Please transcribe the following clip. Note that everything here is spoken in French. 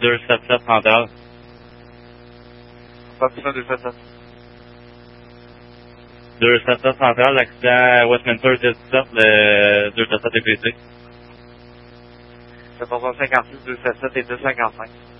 277 Montréal. Pas besoin de 277. 277 Montréal, l'accident Westminster 17, le 277 est brisé. 1456, 277 et 255.